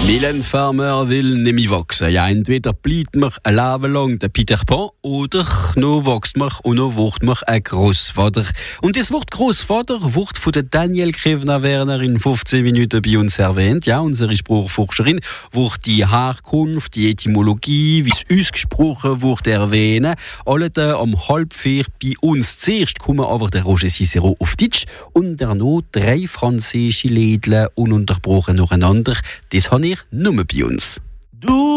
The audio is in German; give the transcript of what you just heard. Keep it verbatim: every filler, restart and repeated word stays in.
Mylène Farmer will nämlich wachsen. Ja, entweder bleibt man ein Leben lang der Peter Pan oder noch wächst man und noch wird man ein Grossvater. Und das Wort Grossvater wird von der Daniel Krevner-Werner in fünfzehn Minuten bei uns erwähnt. Ja, unsere Sprachforscherin wird die Herkunft, die Etymologie, wie es ausgesprochen wird, erwähnen. Alle da am halb vier bei uns. Zuerst kommen aber der Roger Cicero auf Deutsch und dann noch drei französische Lädle ununterbrochen nacheinander. Das habe ich nur bei uns. Du